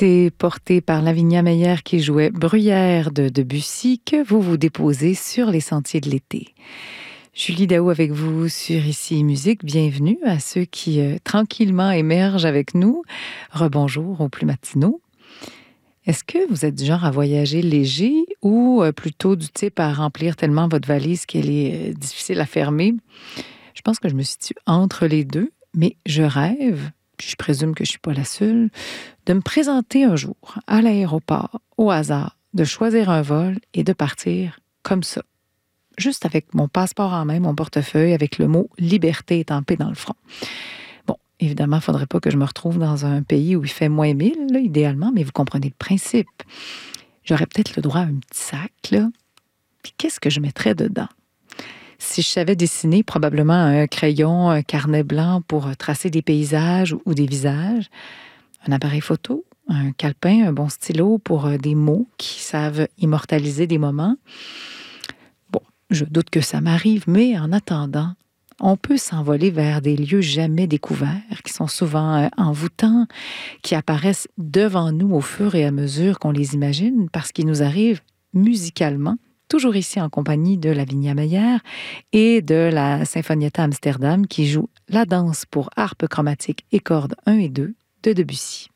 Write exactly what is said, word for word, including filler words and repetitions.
C'est porté par Lavinia Meyer qui jouait Bruyère de Debussy que vous vous déposez sur les sentiers de l'été. Julie Daou avec vous sur Ici Musique. Bienvenue à ceux qui euh, tranquillement émergent avec nous. Rebonjour aux plus matinaux. Est-ce que vous êtes du genre à voyager léger ou euh, plutôt du type à remplir tellement votre valise qu'elle est euh, difficile à fermer? Je pense que je me situe entre les deux, mais je rêve, puis je présume que je ne suis pas la seule, de me présenter un jour à l'aéroport, au hasard, de choisir un vol et de partir comme ça. Juste avec mon passeport en main, mon portefeuille, avec le mot « liberté » étampé dans le front. Bon, évidemment, il ne faudrait pas que je me retrouve dans un pays où il fait moins mille, là, idéalement, mais vous comprenez le principe. J'aurais peut-être le droit à un petit sac, là. Puis qu'est-ce que je mettrais dedans? Si je savais dessiner, probablement un crayon, un carnet blanc pour tracer des paysages ou des visages, un appareil photo, un calepin, un bon stylo pour des mots qui savent immortaliser des moments. Bon, je doute que ça m'arrive, mais en attendant, on peut s'envoler vers des lieux jamais découverts, qui sont souvent envoûtants, qui apparaissent devant nous au fur et à mesure qu'on les imagine, parce qu'ils nous arrivent musicalement, toujours ici en compagnie de Lavinia Meyer et de la Sinfonietta Amsterdam qui joue la danse pour harpe chromatique et cordes un et deux de Debussy.